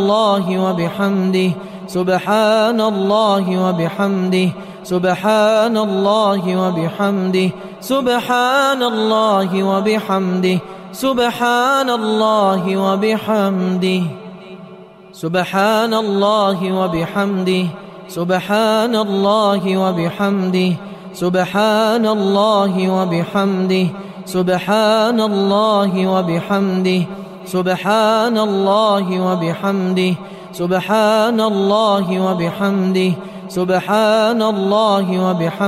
الله وبحمده سبحان الله وبحمده سبحان الله وبحمده سبحان الله وبحمده سبحان الله وبحمده سبحان الله وبحمده سبحان الله وبحمده سبحان الله وبحمده سبحان الله وبحمده سبحان الله وبحمده سبحان الله وبحمده سبحان الله وبحمده